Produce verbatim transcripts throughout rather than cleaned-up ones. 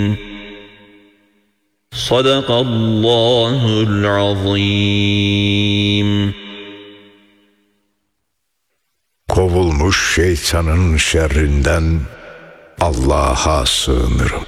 Sadakallahul azim. Kovulmuş şeytanın şerrinden Allah'a sığınırım.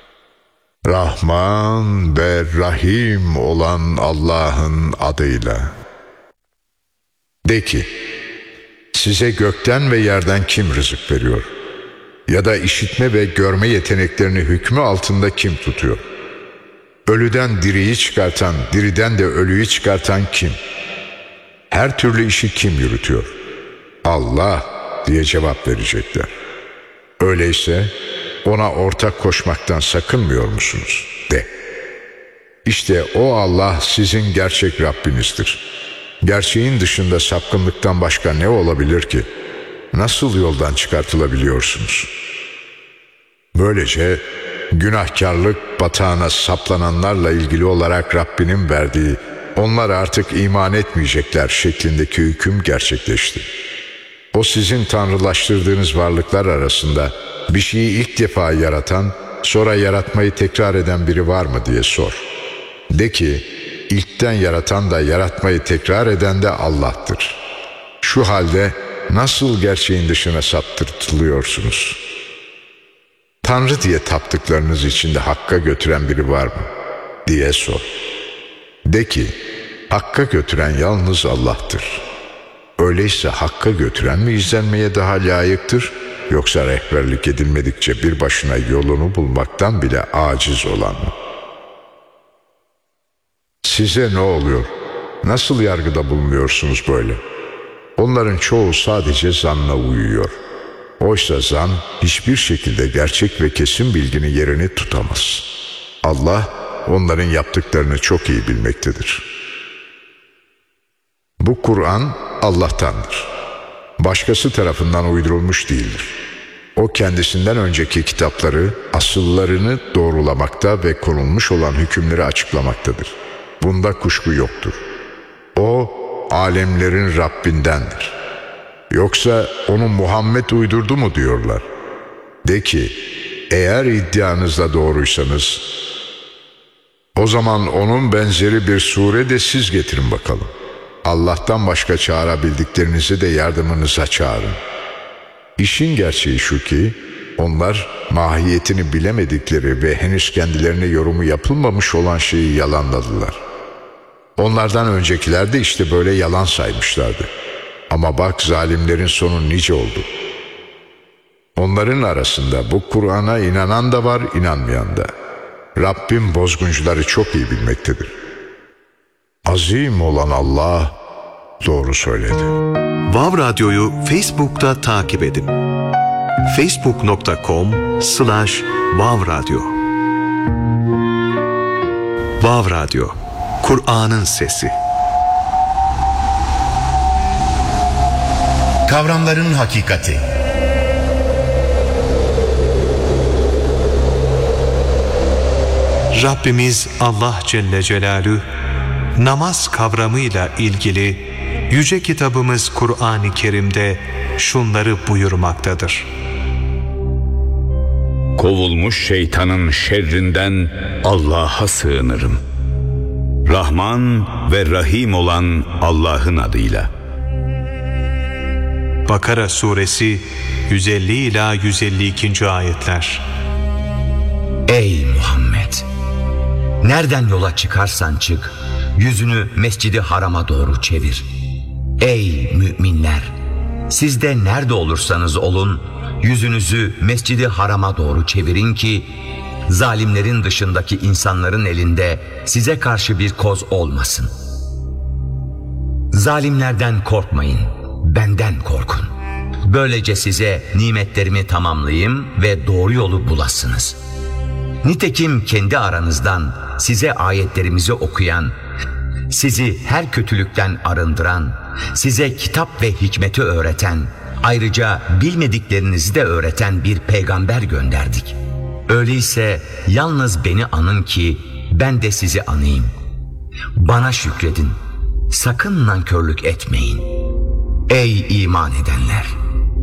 Rahman ve Rahim olan Allah'ın adıyla. De ki, size gökten ve yerden kim rızık veriyor? Ya da işitme ve görme yeteneklerini hükmü altında kim tutuyor? Ölüden diriyi çıkartan, diriden de ölüyü çıkartan kim? Her türlü işi kim yürütüyor? Allah diye cevap verecekler. Öyleyse ona ortak koşmaktan sakınmıyor musunuz? De. İşte o Allah sizin gerçek Rabbinizdir. Gerçeğin dışında sapkınlıktan başka ne olabilir ki? Nasıl yoldan çıkartılabiliyorsunuz? Böylece günahkarlık batağına saplananlarla ilgili olarak Rabbinin verdiği, onlar artık iman etmeyecekler şeklindeki hüküm gerçekleşti. O sizin tanrılaştırdığınız varlıklar arasında bir şeyi ilk defa yaratan, sonra yaratmayı tekrar eden biri var mı diye sor. De ki, ilkten yaratan da yaratmayı tekrar eden de Allah'tır. Şu halde nasıl gerçeğin dışına saptırtılıyorsunuz? Tanrı diye taptıklarınız içinde Hakk'a götüren biri var mı diye sor. De ki, Hakk'a götüren yalnız Allah'tır. Öyleyse Hakk'a götüren mi izlenmeye daha layıktır, yoksa rehberlik edilmedikçe bir başına yolunu bulmaktan bile aciz olan mı? Size ne oluyor? Nasıl yargıda bulunuyorsunuz böyle? Onların çoğu sadece zanna uyuyor. Oysa zan hiçbir şekilde gerçek ve kesin bilginin yerini tutamaz. Allah onların yaptıklarını çok iyi bilmektedir. Bu Kur'an Allah'tandır. Başkası tarafından uydurulmuş değildir. O kendisinden önceki kitapları, asıllarını doğrulamakta ve konulmuş olan hükümleri açıklamaktadır. Bunda kuşku yoktur. O, alemlerin Rabbindendir. Yoksa onu Muhammed uydurdu mu diyorlar. De ki, eğer iddianızda doğruysanız, o zaman onun benzeri bir sure de siz getirin bakalım. Allah'tan başka çağırabildiklerinizi de yardımınıza çağırın. İşin gerçeği şu ki, onlar mahiyetini bilemedikleri ve henüz kendilerine yorumu yapılmamış olan şeyi yalanladılar. Onlardan öncekiler de işte böyle yalan saymışlardı. Ama bak zalimlerin sonu nice oldu. Onların arasında bu Kur'an'a inanan da var, inanmayan da. Rabbim bozguncuları çok iyi bilmektedir. Azim olan Allah doğru söyledi. Vav Radyo'yu Facebook'ta takip edin. facebook nokta com slash vav radyo. Vav Radyo, Kur'an'ın sesi. Kavramların hakikati. Rabbimiz Allah Celle Celaluhu namaz kavramıyla ilgili yüce kitabımız Kur'an-ı Kerim'de şunları buyurmaktadır. Kovulmuş şeytanın şerrinden Allah'a sığınırım. Rahman ve Rahim olan Allah'ın adıyla. Bakara suresi yüz elli ila yüz elli iki. ayetler. Ey Muhammed! Nereden yola çıkarsan çık, yüzünü Mescid-i Haram'a doğru çevir. Ey müminler! Siz de nerede olursanız olun, yüzünüzü Mescid-i Haram'a doğru çevirin ki, zalimlerin dışındaki insanların elinde size karşı bir koz olmasın. Zalimlerden korkmayın, benden korkun. Böylece size nimetlerimi tamamlayayım ve doğru yolu bulasınız. Nitekim kendi aranızdan size ayetlerimizi okuyan, sizi her kötülükten arındıran, size kitap ve hikmeti öğreten, ayrıca bilmediklerinizi de öğreten bir peygamber gönderdik. Öyleyse yalnız beni anın ki ben de sizi anayım. Bana şükredin, sakın nankörlük etmeyin. Ey iman edenler!